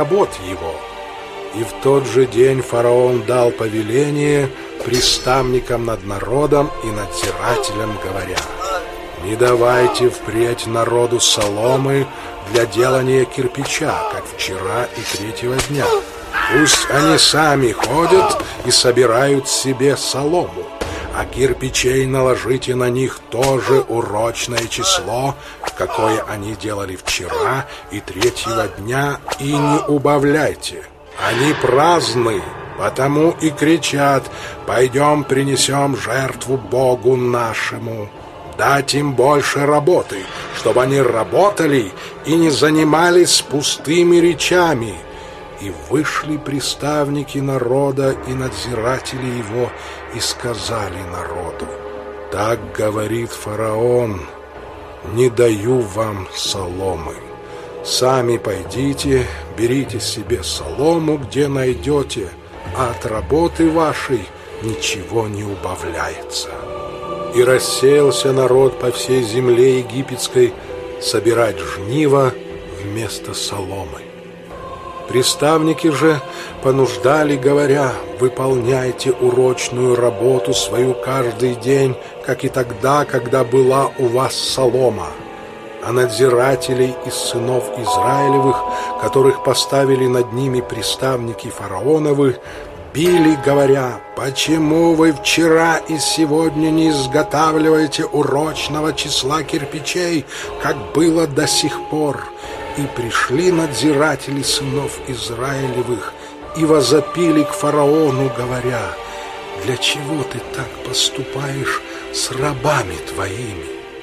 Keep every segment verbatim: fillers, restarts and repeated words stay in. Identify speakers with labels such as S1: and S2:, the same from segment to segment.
S1: работ его. И в тот же день фараон дал повеление приставникам над народом и надзирателям, говоря: «Не давайте впредь народу соломы для делания кирпича, как вчера и третьего дня. Пусть они сами ходят и собирают себе солому, а кирпичей наложите на них тоже урочное число, какое они делали вчера и третьего дня, и не убавляйте. Они праздны, потому и кричат: пойдем принесем жертву Богу нашему. Дать им больше работы, чтобы они работали и не занимались пустыми речами». И вышли приставники народа и надзиратели его и сказали народу: «Так говорит фараон: не даю вам соломы. Сами пойдите, берите себе солому, где найдете, а от работы вашей ничего не убавляется». И рассеялся народ по всей земле египетской собирать жниво вместо соломы. Приставники же понуждали, говоря: «Выполняйте урочную работу свою каждый день, как и тогда, когда была у вас солома». А надзирателей из сынов Израилевых, которых поставили над ними приставники фараоновы, били, говоря: «Почему вы вчера и сегодня не изготавливаете урочного числа кирпичей, как было до сих пор?» И пришли надзиратели сынов Израилевых и возопили к фараону, говоря: «Для чего ты так поступаешь с рабами твоими?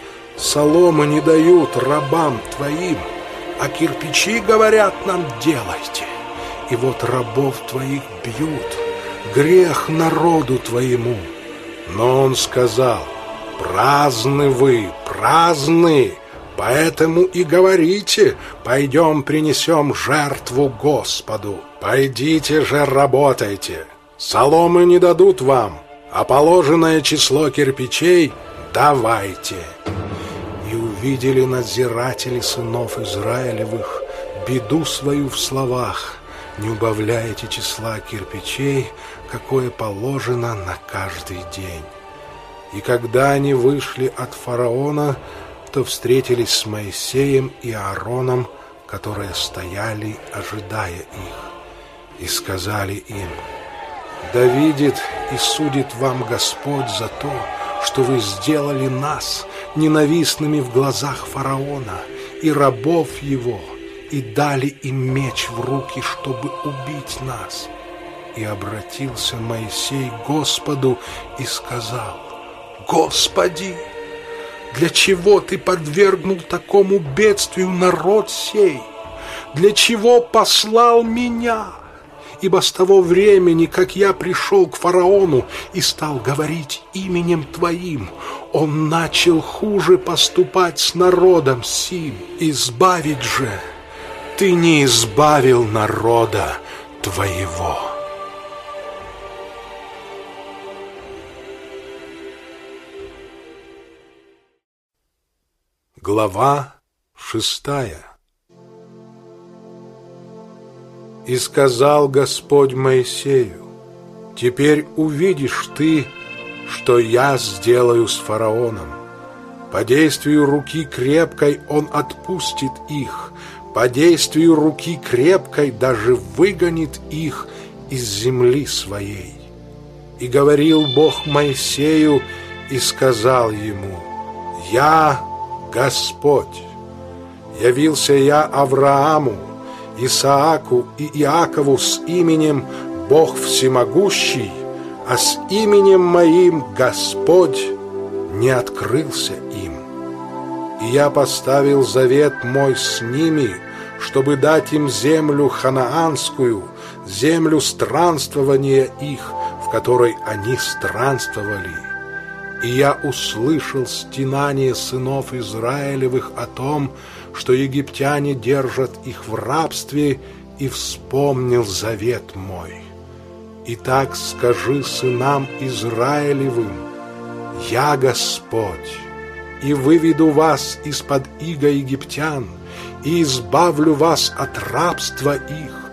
S1: Соломы не дают рабам твоим, а кирпичи, говорят, нам делайте. И вот рабов твоих бьют, грех народу твоему». Но он сказал: «Праздны вы, праздны, поэтому и говорите: пойдем принесем жертву Господу. Пойдите же, работайте. Соломы не дадут вам, а положенное число кирпичей давайте». И увидели надзиратели сынов Израилевых беду свою в словах: «Не убавляйте числа кирпичей, какое положено на каждый день». И когда они вышли от фараона, то встретились с Моисеем и Аароном, которые стояли, ожидая их, и сказали им: «Да видит и судит вам Господь за то, что вы сделали нас ненавистными в глазах фараона и рабов его, и дали им меч в руки, чтобы убить нас». И обратился Моисей к Господу и сказал: «Господи, для чего ты подвергнул такому бедствию народ сей? Для чего послал меня? Ибо с того времени, как я пришел к фараону и стал говорить именем твоим, он начал хуже поступать с народом сим. Избавить же ты не избавил народа твоего». Глава шестая. «И сказал Господь Моисею: теперь увидишь ты, что я сделаю с фараоном. По действию руки крепкой он отпустит их, по действию руки крепкой даже выгонит их из земли своей. И говорил Бог Моисею и сказал ему: я Господь. Явился я Аврааму, Исааку и Иакову с именем Бог Всемогущий, а с именем моим Господь не открылся им. И я поставил завет мой с ними, чтобы дать им землю ханаанскую, землю странствования их, в которой они странствовали. И я услышал стенание сынов Израилевых о том, что египтяне держат их в рабстве, и вспомнил завет мой. Итак, скажи сынам Израилевым: я Господь, и выведу вас из-под ига египтян, и избавлю вас от рабства их,